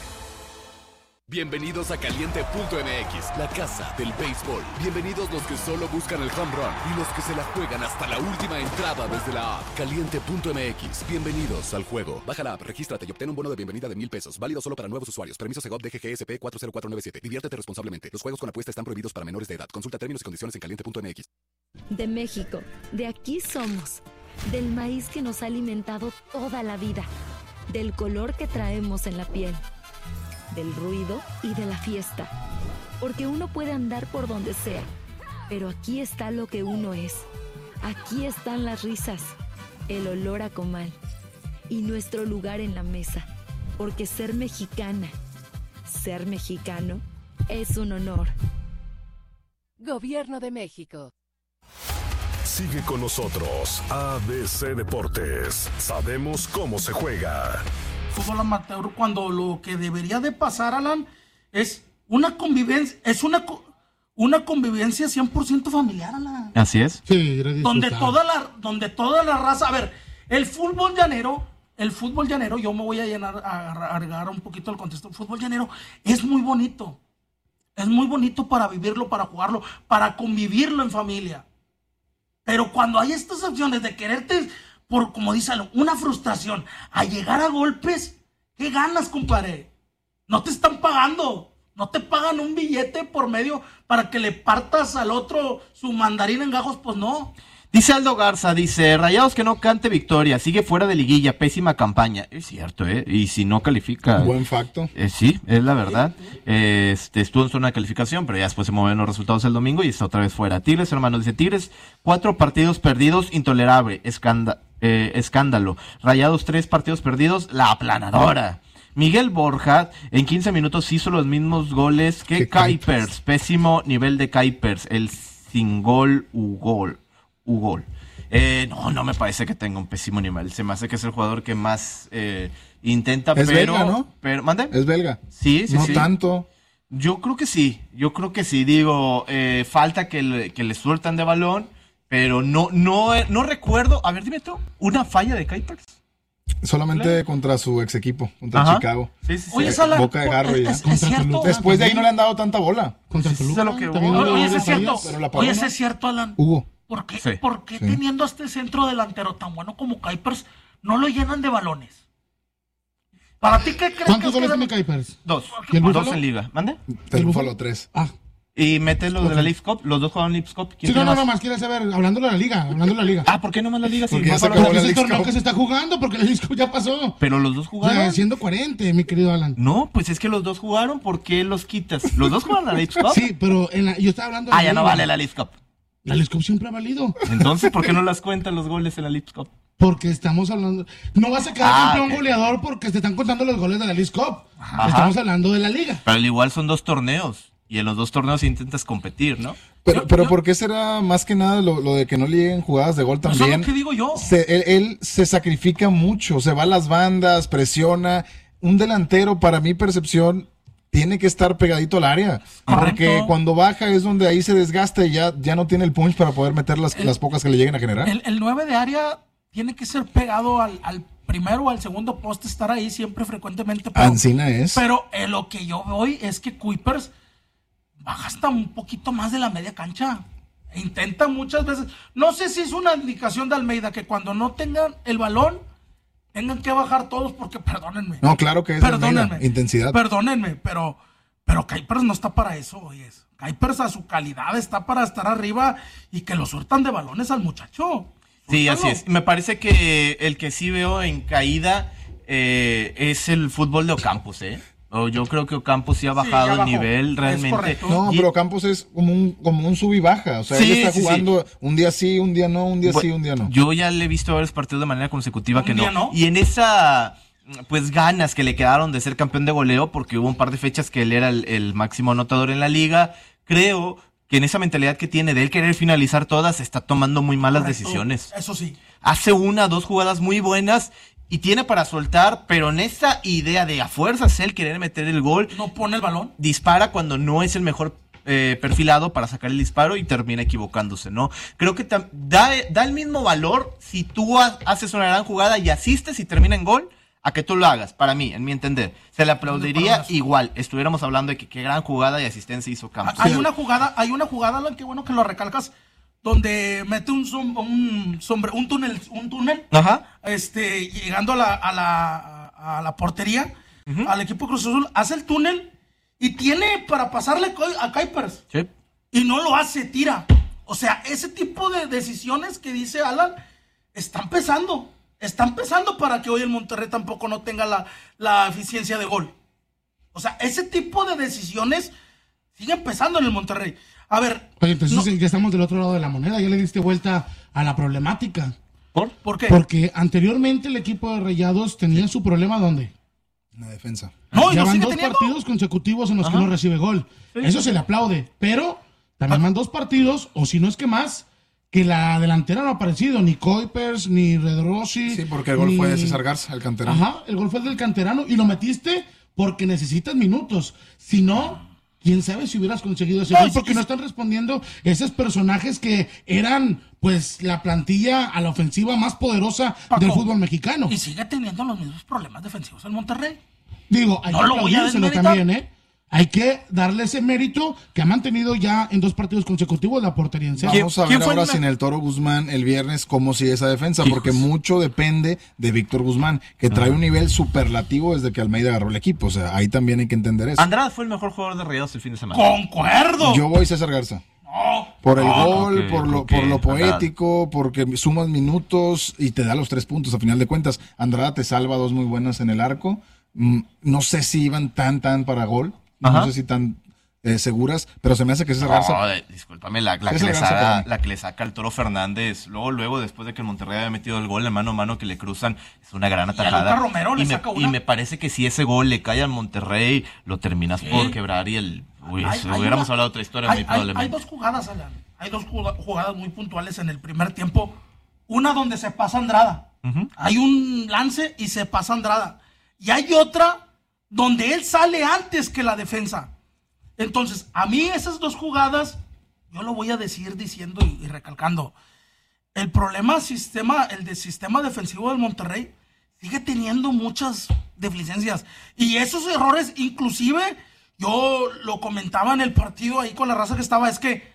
Bienvenidos a Caliente punto M X, la casa del béisbol. Bienvenidos los que solo buscan el home run y los que se la juegan hasta la última entrada desde la app. Caliente punto M X, bienvenidos al juego. Baja la app, regístrate y obtén un bono de bienvenida de mil pesos. Válido solo para nuevos usuarios. Permiso Segov D G G S P cuatro cero cuatro nueve siete. Diviértete responsablemente. Los juegos con apuesta están prohibidos para menores de edad. Consulta términos y condiciones en caliente punto M X. De México, de aquí somos. Del maíz que nos ha alimentado toda la vida. Del color que traemos en la piel. Del ruido y de la fiesta. Porque uno puede andar por donde sea, pero aquí está lo que uno es. Aquí están las risas, el olor a comal y nuestro lugar en la mesa. Porque ser mexicana, ser mexicano, es un honor. Gobierno de México. Sigue con nosotros, A B C Deportes. Sabemos cómo se juega. Fútbol amateur, cuando lo que debería de pasar, Alan, es una convivencia, es una una convivencia cien por ciento familiar, Alan. Así es. Sí, donde toda la donde toda la raza, a ver, el fútbol llanero, el fútbol llanero, yo me voy a llenar a agregar un poquito el contexto. El fútbol llanero es muy bonito. Es muy bonito para vivirlo, para jugarlo, para convivirlo en familia. Pero cuando hay estas opciones de quererte por, como dice Alan, una frustración, a llegar a golpes, ¿qué ganas, compadre? No te están pagando, no te pagan un billete por medio para que le partas al otro su mandarín en gajos, pues no. Dice Aldo Garza, dice, Rayados que no cante victoria, sigue fuera de liguilla, pésima campaña. Es cierto, ¿eh? Y si no califica... Buen facto. Eh, sí, es la verdad. Eh, este, estuvo en zona de calificación, pero ya después se movieron los resultados el domingo y está otra vez fuera. Tigres, hermano, dice Tigres, cuatro partidos perdidos, intolerable, escándalo. Eh, escándalo. Rayados, tres partidos perdidos, la aplanadora. Miguel Borja en quince minutos hizo los mismos goles que Kuipers. Pésimo nivel de Kuipers. El sin gol u gol. U gol. Eh, no, no me parece que tenga un pésimo nivel. Se me hace que es el jugador que más eh, intenta, es pero... belga, ¿no? Pero, ¿mande? Es belga. Sí, sí, no sí. No tanto. Yo creo que sí. Yo creo que sí. Digo, eh, falta que le, que le sueltan de balón. Pero no, no, no recuerdo, a ver, dime tú, una falla de Kuipers. Solamente claro. Contra su ex equipo, contra Ajá. Chicago. Sí, sí, sí. Oye, Sala, Boca de Garro ya. ¿Es, es cierto? Después de ahí no le han dado tanta bola. Contra el Toluca. Lo que Oye, ¿es cierto? Oye, ¿es cierto, Alan? Hugo. ¿Por qué, sí. ¿por qué sí. teniendo a este centro delantero tan bueno como Kuipers no lo llenan de balones? ¿Para ti qué crees? ¿Cuántos goles tiene Kuipers? Dos. Dos en liga. ¿Mande? El Búfalo tres. Ah. Y mete los de la Leafs Cup, los dos jugaron Leafs Cup. Sí, no, no, no, más quiere saber, hablando de la liga, hablando de la liga. Ah, ¿por qué no más la liga? Porque si ya no se acabó la la es el torneo Cup. que se está jugando, porque la Leafs Cup ya pasó. Pero los dos jugaron. O sea, siendo coherente, mi querido Alan. No, pues es que los dos jugaron, ¿por qué los quitas? ¿Los dos jugaron la Leafs Cup? Sí, pero en la, yo estaba hablando de Ah, ya no vale la Leafs Cup. La Leafs Cup siempre ha valido. Entonces, ¿por qué no las cuentan los goles en la Leafs Cup? Porque estamos hablando... No vas a quedar ah, campeón okay. goleador porque te están contando los goles de la Leafs Cup. Ajá. Estamos hablando de la liga. Pero al igual son dos torneos. y en los dos torneos intentas competir, ¿no? Pero, Yo- pero yo- ¿por qué será más que nada lo, lo de que no le lleguen jugadas de gol Eso es también? lo que digo yo. Se- él, él se sacrifica mucho, se va a las bandas, presiona. Un delantero, para mi percepción, tiene que estar pegadito al área. Porque Correcto. cuando baja es donde ahí se desgasta y ya, ya no tiene el punch para poder meter las, las pocas que le lleguen a generar. El, el nueve de área tiene que ser pegado al, al primero o al segundo poste, estar ahí siempre frecuentemente. Pero, Ancina es. pero eh, lo que yo voy es que Kuipers baja hasta un poquito más de la media cancha. E intenta muchas veces. No sé si es una indicación de Almeida que cuando no tengan el balón tengan que bajar todos porque perdónenme. No, claro que es de Perdónenme. Almeida, intensidad. Perdónenme, pero, pero Kuipers no está para eso, oyes. Kuipers a su calidad está para estar arriba y que lo sueltan de balones al muchacho. Sí, así Suéltalo. es. Me parece que el que sí veo en caída eh, es el fútbol de Ocampos, ¿eh? O yo creo que Ocampos sí ha bajado ya el bajó. nivel Es realmente. correcto. No, Y- pero Campos es como un, como un sub y baja. O sea, Sí, él está sí, sí. jugando un día sí, un día no, un día sí, Bueno, un día no. Yo ya le he visto varios partidos de manera consecutiva Un que día no. no. Y en esa, pues, ganas que le quedaron de ser campeón de goleo, porque hubo un par de fechas que él era el, el máximo anotador en la liga, creo que en esa mentalidad que tiene de él querer finalizar todas, está tomando muy malas Correcto. decisiones. Eso sí. Hace una, dos jugadas muy buenas y tiene para soltar, pero en esa idea de a fuerzas él querer meter el gol, No pone el balón. dispara cuando no es el mejor eh, perfilado para sacar el disparo y termina equivocándose, ¿no? Creo que tam- da, da el mismo valor si tú ha- haces una gran jugada y asistes y termina en gol, a que tú lo hagas, para mí, en mi entender. Se le aplaudiría igual, estuviéramos hablando de que qué gran jugada y asistencia hizo Campos. Hay una jugada, hay una jugada, Alan, qué bueno que lo recalcas, donde mete un som- un sombre, un túnel, un túnel, Ajá. este, llegando a la, a la, a la portería, al equipo Cruz Azul, hace el túnel y tiene para pasarle co- a Kuipers. Sí. Y no lo hace, tira. O sea, ese tipo de decisiones que dice Alan están pesando. Están pesando para que hoy el Monterrey tampoco no tenga la, la eficiencia de gol. O sea, ese tipo de decisiones siguen pesando en el Monterrey. A ver, Oye, entonces no- ya estamos del otro lado de la moneda, ya le diste vuelta a la problemática. ¿Por? ¿Por qué? Porque anteriormente el equipo de Rayados tenía su problema ¿dónde? La defensa. No, y ya lo van sigue dos teniendo. partidos consecutivos en los que Ajá. no recibe gol. Sí, Eso sí, se sí. le aplaude, pero también van dos partidos, o si no es que más, que la delantera no ha aparecido, ni Kuipers, ni Redrossi. Sí, porque el gol ni- fue de César Garza, el canterano. Ajá, el gol fue del canterano y lo metiste porque necesitas minutos. Si no, quién sabe si hubieras conseguido ese No, gol y- porque y- no están respondiendo esos personajes que eran pues la plantilla a la ofensiva más poderosa Paco, del fútbol mexicano. Y sigue teniendo los mismos problemas defensivos el Monterrey. Digo, hay No que lo voy a aplaudírselo desmeritar. también, ¿eh? Hay que darle ese mérito que ha mantenido ya en dos partidos consecutivos la portería en cero. Vamos a quién ver fue el ahora me- sin el Toro Guzmán el viernes cómo sigue esa defensa, porque mucho depende de Víctor Guzmán, que trae un nivel superlativo desde que Almeida agarró el equipo. O sea, ahí también hay que entender eso. Andrade fue el mejor jugador de Rayados el fin de semana. ¡Concuerdo! Yo voy César Garza. No. Por el No, gol, ok, por lo, ok, por lo Andrade. poético, porque sumas minutos y te da los tres puntos a final de cuentas. Andrada te salva dos muy buenas en el arco. Mm, No sé si iban tan, tan para gol. Ajá. No sé si tan eh, seguras, pero se me hace que César Garza... No, eh, discúlpame, la, la, que César le Garza para saca, mí. la que le saca el Toro Fernández, luego, luego, después de que el Monterrey había metido el gol, el mano a mano que le cruzan, es una gran a atajada. Luca Romero le y, me, saca una. y me parece que si ese gol le cae al Monterrey, lo terminas Sí. por quebrar y el... Uy, Hay- si hay hubiéramos una- hablado de otra historia, hay, muy hay- probablemente. hay dos jugadas, Alan. Hay dos juga- jugadas muy puntuales en el primer tiempo. Una donde se pasa Andrada. Ujú. Hay un lance y se pasa Andrada. Y hay otra donde él sale antes que la defensa. Entonces, a mí esas dos jugadas, yo lo voy a decir diciendo y, y recalcando. El problema sistema, el de sistema defensivo del Monterrey sigue teniendo muchas deficiencias. Y esos errores, inclusive, yo lo comentaba en el partido ahí con la raza que estaba, es que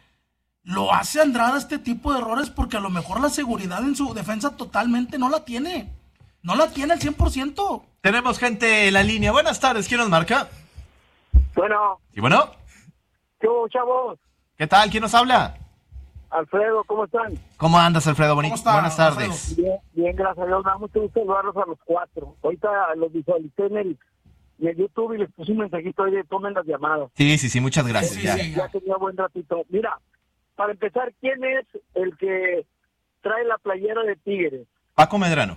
lo hace Andrada este tipo de errores porque a lo mejor la seguridad en su defensa totalmente no la tiene. No la tiene al cien por ciento. Tenemos gente en la línea. Buenas tardes, ¿quién nos marca? Bueno, ¿Y bueno? ¿qué hubo, chavos? ¿Qué tal? ¿Quién nos habla? Alfredo, ¿cómo están? ¿Cómo andas, Alfredo? Boni- ¿Cómo está, Buenas tardes. Alfredo? Bien, bien, gracias a Dios. Me da mucho gusto saludarlos a los cuatro. Ahorita los visualicé en el, en el YouTube y les puse un mensajito ahí de tomen las llamadas. Sí, sí, sí, muchas gracias. Sí, ya. sí. Ya tenía buen ratito. Mira, para empezar, ¿quién es el que trae la playera de Tigres? Paco Medrano.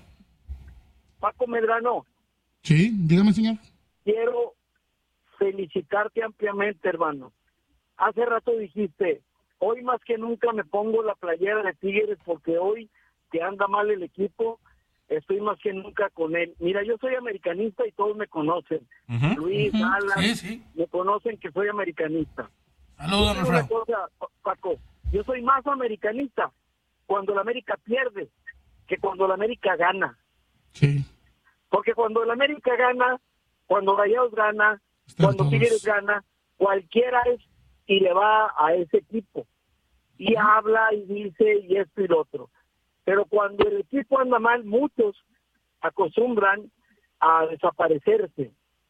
Paco Medrano. Sí, dígame, señor. Quiero felicitarte ampliamente, hermano. hace rato dijiste, hoy más que nunca me pongo la playera de Tigres porque hoy que anda mal el equipo, estoy más que nunca con él. Mira, yo soy americanista y todos me conocen. Uh-huh, Luis, uh-huh. Alan, sí, sí. me conocen que soy americanista. Saludos, una cosa, Paco, yo soy más americanista cuando la América pierde que cuando la América gana. Sí. Porque cuando la América gana, cuando Rayados gana, Están cuando todos. Tigres gana, cualquiera es y le va a ese equipo. Y uh-huh. habla y dice y esto y lo otro. Pero cuando el equipo anda mal, muchos acostumbran a desaparecerse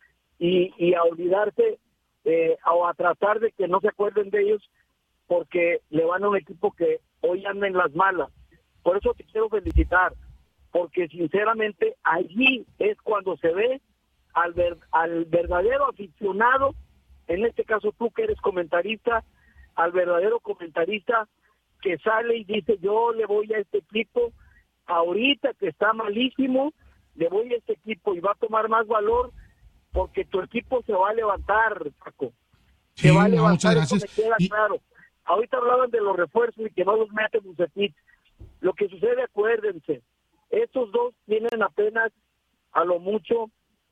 y, y a olvidarse eh, o a tratar de que no se acuerden de ellos porque le van a un equipo que hoy anda en las malas. Por eso te quiero felicitar, porque sinceramente allí es cuando se ve al, ver, al verdadero aficionado, en este caso tú que eres comentarista, al verdadero comentarista que sale y dice, yo le voy a este equipo, ahorita que está malísimo, le voy a este equipo y va a tomar más valor porque tu equipo se va a levantar, Paco. Sí, se va a no, levantar, muchas eso me queda y... claro. Ahorita hablaban de los refuerzos y que no los mete Bucetich. Lo que sucede, acuérdense, estos dos tienen apenas a lo mucho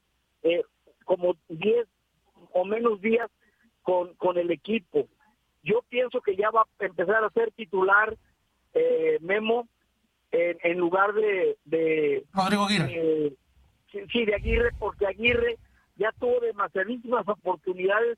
eh, como diez o menos días con, con el equipo. Yo pienso que ya va a empezar a ser titular eh, Memo en, en lugar de, de Rodrigo Aguirre. Eh, sí, sí, de Aguirre, porque Aguirre ya tuvo demasiadísimas oportunidades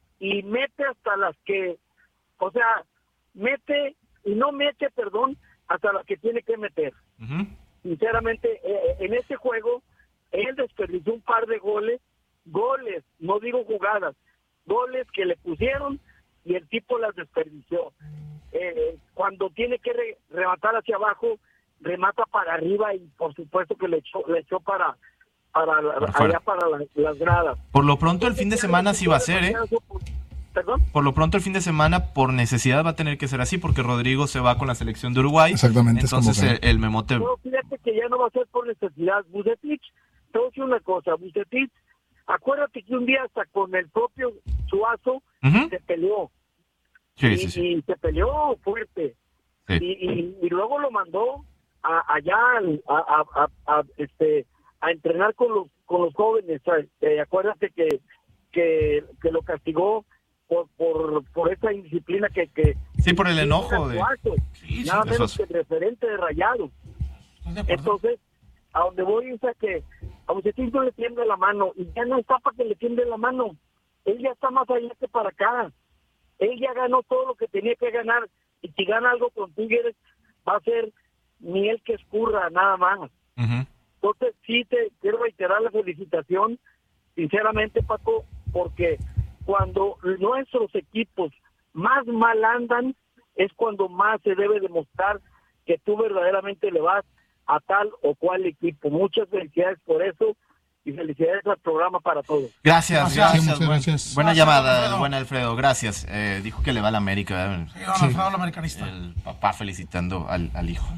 y mete hasta las que, o sea, mete y no mete, perdón, hasta las que tiene que meter. Uh-huh. Sinceramente, eh, en este juego, él desperdició un par de goles, goles, no digo jugadas, goles que le pusieron y el tipo las desperdició. Eh, cuando tiene que re- rematar hacia abajo, remata para arriba y por supuesto que le echó, le echó para, para, para allá para la, las gradas. Por lo pronto el fin de semana sí va a ser, ¿eh? ¿Perdón? Por lo pronto el fin de semana por necesidad va a tener que ser así porque Rodrigo se va con la selección de Uruguay. Exactamente. Entonces el, el Memote... No, fíjate que ya no va a ser por necesidad. Bucetich, te voy a decir una cosa, Bucetich, acuérdate que un día hasta con el propio Suazo uh-huh. se peleó. Sí, y, sí, sí. y se peleó fuerte. Sí. Y, y, y luego lo mandó a, allá a, a, a, a, este, a entrenar con los con los jóvenes. Eh, acuérdate que, que, que lo castigó por por, por esa indisciplina que... que sí, por el enojo. De... Sí, nada sí, menos que el referente de Rayados. Entonces, a donde voy es a que a Bucetich no le tiende la mano y ya no está para que le tiende la mano. Él ya está más allá que para acá. Él ya ganó todo lo que tenía que ganar y si gana algo con Tigres va a ser miel que escurra, nada más. Uh-huh. Entonces sí te quiero reiterar la felicitación, sinceramente, Paco, porque cuando nuestros equipos más mal andan es cuando más se debe demostrar que tú verdaderamente le vas a tal o cual equipo. Muchas felicidades por eso y felicidades al programa para todos. Gracias, gracias. Sí, Buen, gracias. Buena Gracias, llamada, Alfredo. buen Alfredo, gracias. Eh, dijo que le va a la América. ¿eh? Sí, don Alfredo, el americanista. El papá felicitando al, al hijo.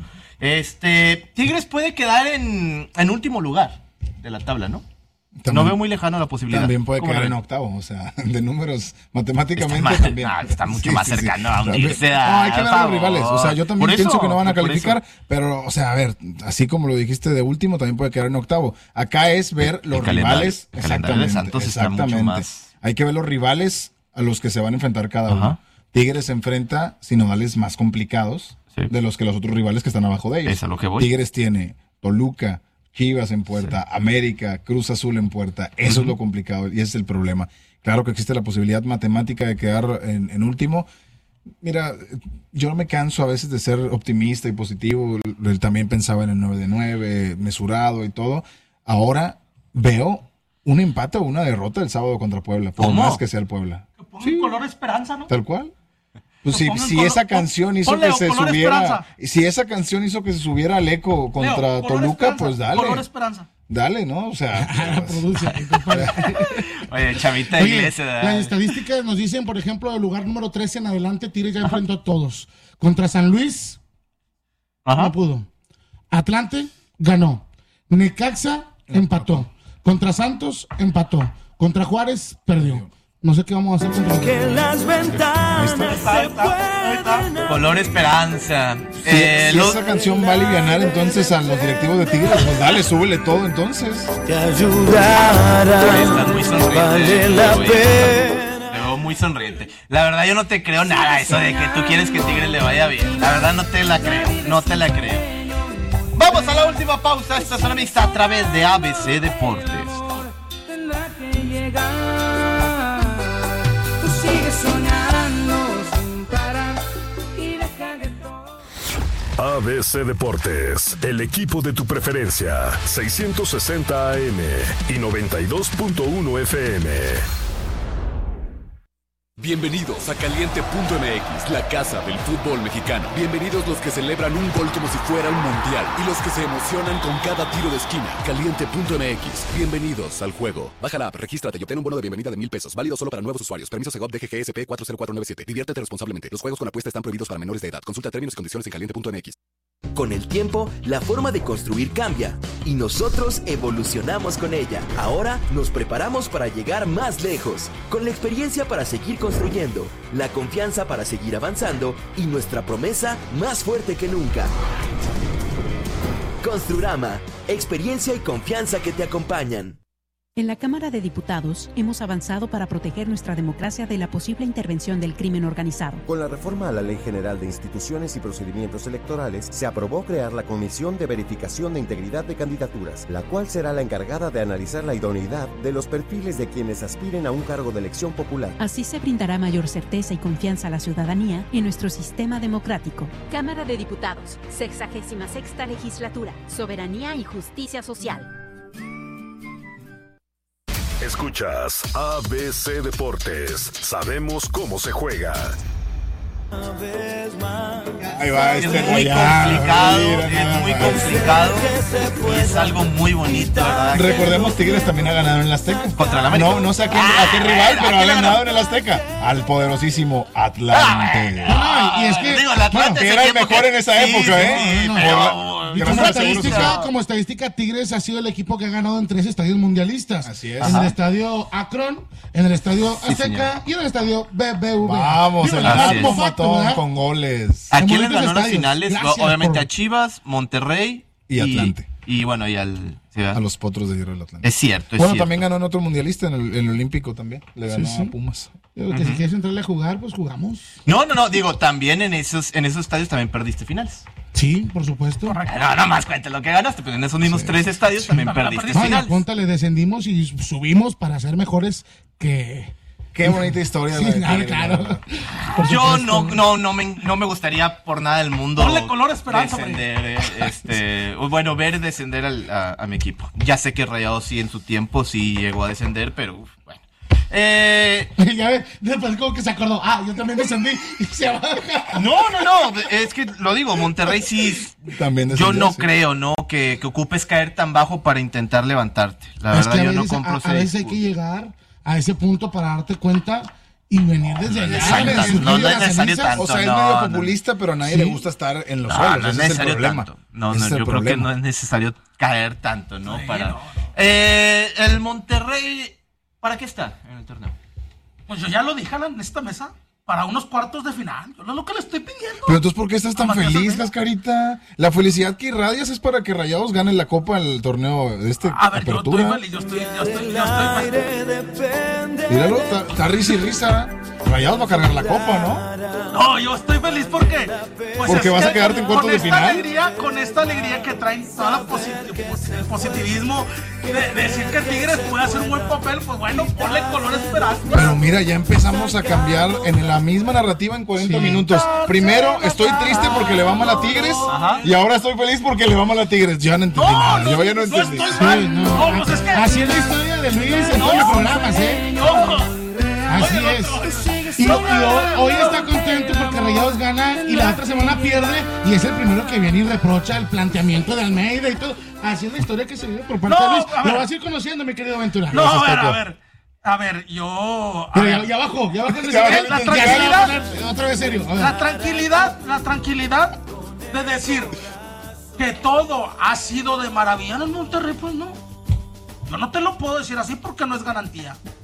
Este, Tigres puede quedar en, en último lugar de la tabla, ¿no? También, no veo muy lejano la posibilidad. También puede quedar en octavo, o sea, de números matemáticamente está más, también. No, está mucho sí, más cercano sí, sí. a unirse a... No, hay que ver a los rivales, o sea, yo también por pienso eso, que no van a calificar, eso. pero, o sea, a ver, así como lo dijiste de último, también puede quedar en octavo. Acá es ver los el rivales, el exactamente, de Santos exactamente. Está mucho más... Hay que ver los rivales a los que se van a enfrentar cada uno. Ajá. Tigres se enfrenta sinodales más complicados sí. de los que los otros rivales que están abajo de ellos. Es a lo que voy. Tigres tiene Toluca, Chivas en puerta, sí. América, Cruz Azul en puerta. Eso uh-huh. es lo complicado y ese es el problema. Claro que existe la posibilidad matemática de quedar en, en último. Mira, yo me canso a veces de ser optimista y positivo. Él también pensaba en el nueve de nueve, mesurado y todo. Ahora veo un empate o una derrota el sábado contra Puebla, por ¿Cómo? Más que sea el Puebla. Que ponga sí. color esperanza, ¿no? Tal cual. Pues si, si color, esa canción hizo ponle, que se subiera, esperanza. si esa canción hizo que se subiera al eco contra Leo, Toluca, esperanza, pues dale. Color esperanza. Dale, ¿no? O sea, oye, chavita de iglesia. Las estadísticas nos dicen, por ejemplo, del lugar número trece en adelante, Tigres ya enfrentó a todos. Contra San Luis, Ajá. no pudo. Atlante, ganó. Necaxa, empató. Contra Santos, empató. Contra Juárez, perdió. No sé qué vamos a hacer contra que las ventanas se pueden... Color Esperanza. Si, eh, si lo... esa canción vale ganar entonces a los directivos de Tigres, pues dale, súbele todo entonces. Te ayudará. Estás muy sonriente. Vale la pena. Te veo muy sonriente. La verdad yo no te creo nada eso de que tú quieres que Tigres le vaya bien. La verdad no te la creo, no te la creo. Vamos a la última pausa. Esta es una mixta a través de A B C Deportes. A B C Deportes, el equipo de tu preferencia, seiscientos sesenta A M y noventa y dos punto uno F M. Bienvenidos a Caliente punto M X, la casa del fútbol mexicano. Bienvenidos los que celebran un gol como si fuera un mundial y los que se emocionan con cada tiro de esquina. Caliente punto M X, bienvenidos al juego. Baja la app, regístrate y obtén un bono de bienvenida de mil pesos, válido solo para nuevos usuarios. Permiso Segov D G G S P cuatro cero cuatro nueve siete. Diviértete responsablemente. Los juegos con apuesta están prohibidos para menores de edad. Consulta términos y condiciones en caliente punto M X. Con el tiempo, la forma de construir cambia y nosotros evolucionamos con ella. Ahora nos preparamos para llegar más lejos, con la experiencia para seguir construyendo, la confianza para seguir avanzando y nuestra promesa más fuerte que nunca. Construrama, experiencia y confianza que te acompañan. En la Cámara de Diputados hemos avanzado para proteger nuestra democracia de la posible intervención del crimen organizado. Con la reforma a la Ley General de Instituciones y Procedimientos Electorales, se aprobó crear la Comisión de Verificación de Integridad de Candidaturas, la cual será la encargada de analizar la idoneidad de los perfiles de quienes aspiren a un cargo de elección popular. Así se brindará mayor certeza y confianza a la ciudadanía en nuestro sistema democrático. Cámara de Diputados, sexagésima sexta legislatura, soberanía y justicia social. Escuchas A B C Deportes. Sabemos cómo se juega. Ahí va, es este muy allá, complicado, mira, es nada muy más. complicado y es algo muy bonito, ¿verdad? Recordemos, Tigres también ha ganado en el Azteca. Contra el América. No, no sé a qué, a qué rival, pero ha ganado en el Azteca. Al poderosísimo Atlante. No, y es que Digo, el Atlante que ese era el tiempo mejor que- en esa sí, época, sí, ¿eh? sí, Por pero- la- Y que como no están seguros, estadística, o sea, como estadística, Tigres ha sido el equipo que ha ganado en tres estadios mundialistas. Así es. En Ajá. el estadio Akron, en el estadio Sí, Azteca señor. y en el estadio B B V. Vamos, Digo, el la Así verdad, es. facto, matón ¿verdad? con goles. ¿A quién les bonitos ganó las estadios. finales? Gracias Obviamente por- a Chivas, Monterrey Y Atlante. Y bueno, y al... ¿sí, A los Potros de Hierro del Atlante. Es cierto, es Bueno, cierto. también ganó en otro mundialista, en el, en el Olímpico también. Le ganó Sí, sí. a Pumas. Digo, que si quieres entrarle a jugar, pues jugamos. No, no, no, digo, también en esos, en esos estadios también perdiste finales. Sí, por supuesto. No, no más cuenta lo que ganaste, pero en esos mismos tres estadios también perdiste Ah, y a finales. Ponta le descendimos y subimos para ser mejores que... Qué bonita historia. Sí, la de claro, Tigres, claro. la verdad. Por Yo supuesto. no, no, no me, no me gustaría por nada del mundo Ponle color esperanza, descender, eh, este, o bueno, ver descender al- a, a mi equipo. Ya sé que Rayados sí en su tiempo sí llegó a descender, pero uf, bueno. Eh, Ya ve, después como que se acordó. Ah, yo también descendí y se baja. no, no, no, es que lo digo, Monterrey sí, También yo descendió, no sí. creo, ¿no? Que, que ocupes caer tan bajo para intentar levantarte. La Es verdad, que a yo no veces, compro a, ese a veces hay discurso. que llegar a ese punto para darte cuenta y venir desde allá. necesario de tanto, surgir no, de no es las necesario cenizas. tanto. O sea, es No, medio no. populista, pero a nadie Sí. le gusta estar en los No, suelos. no es ese es el necesario problema. tanto. No, Ese no, es el yo creo que problema. no es necesario caer tanto, ¿no? Para eh, el Monterrey, ¿para qué está en el torneo? Pues yo ya lo dije en esta mesa. Para unos cuartos de final. Yo es lo que le estoy pidiendo. Pero entonces, ¿por qué estás tan Nada más que feliz, hacer- Cascarita? La felicidad que irradias es para que Rayados gane la Copa del torneo de este A ver, yo estoy apertura. feliz. Yo estoy, yo estoy, yo estoy Míralo, está- está risa y risa. Rayados va a cargar la Copa, ¿no? No, yo estoy feliz porque. Pues Porque es vas a que quedarte en cuartos con de esta final. Alegría, con esta alegría que traen toda la posi- el positivismo de, de decir que Tigres puede hacer un buen papel, pues bueno, ponle color esperanza. Pero mira, ya empezamos a cambiar en la misma narrativa en cuarenta minutos. Primero, estoy triste porque le vamos a la Tigres. Y ahora estoy feliz porque le vamos a la Tigres. Yo ya no entendí nada. Yo ya no entendí. Sí, no. No, pues es que- Así es la historia de Luis en todos los programas, ¿eh? Así es. Y, y hoy, hoy está contento porque Rayados gana y la otra semana pierde y es el primero que viene y reprocha el planteamiento de Almeida y todo. Así es la historia que se vive por parte No, de Luis. a ver. Lo vas a ir conociendo, mi querido Ventura. No, a ver, Gracias, a Tato. ver. A ver, yo. a Pero ver. ya, ya bajó, ya bajó el Ya bajó desnivel. la Ya tranquilidad. se va a poner otra vez serio. A ver. La tranquilidad, la tranquilidad de decir que todo ha sido de maravilla en el Monterrey, pues no. Yo no te lo puedo decir así porque no es garantía.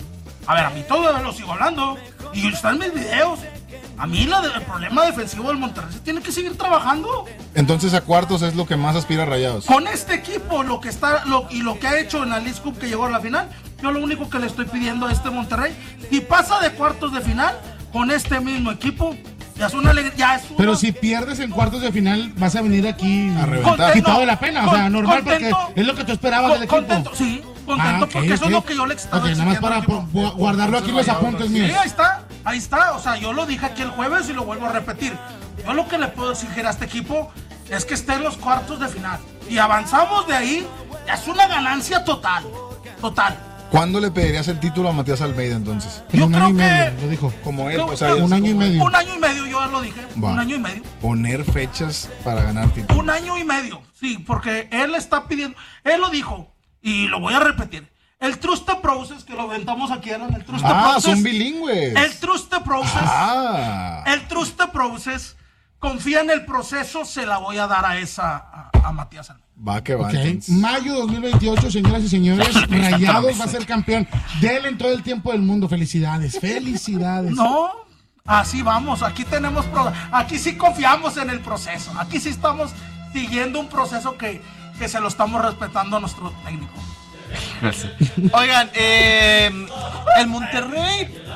A ver, a mí todo lo sigo hablando. Y están en mis videos. A mí la de, el problema defensivo del Monterrey se tiene que seguir trabajando. Entonces a cuartos es lo que más aspira Rayados. Con este equipo, lo que está lo, y lo que ha hecho en la Leagues Cup que llegó a la final, yo lo único que le estoy pidiendo a este Monterrey, y pasa de cuartos de final con este mismo equipo, ya es una alegría. Ya es una... Pero si pierdes en cuartos de final, vas a venir aquí a reventar. Quitado de la pena, con, o sea, normal, contento, porque es lo que tú esperabas con, del equipo. Contento, sí, contento, ah, okay, porque eso okay. es lo que yo le estaba okay, nada más para guardarlo aquí en los apuntes míos. Sí, ahí está, ahí está, o sea, yo lo dije aquí el jueves y lo vuelvo a repetir. Yo lo que le puedo exigir a este equipo es que esté en los cuartos de final. Y avanzamos de ahí, es una ganancia total, total. ¿Cuándo le pedirías el título a Matías Almeida entonces? En yo un creo año y que, medio, lo dijo. Como él, yo, o sea, un año y medio. Un año y medio, yo ya lo dije. Va. Un año y medio. Poner fechas para ganar título. Un año y medio, sí, porque él está pidiendo, él lo dijo, y lo voy a repetir. El Trust Process, que lo aventamos aquí, Alan, el Trust ah, Process. son bilingües. El Trust Process. Ah. El Trust Process, confía en el proceso, se la voy a dar a esa, a, a Matías Almeida. Va que va. Okay. Mayo dos mil veintiocho, señoras y señores, Rayados va a ser campeón. Denle en todo el tiempo del mundo. Felicidades, felicidades. No, así vamos. Aquí tenemos, pro, aquí sí confiamos en el proceso. Aquí sí estamos siguiendo un proceso que, que se lo estamos respetando a nuestro técnico. Gracias. Oigan, eh, el Monterrey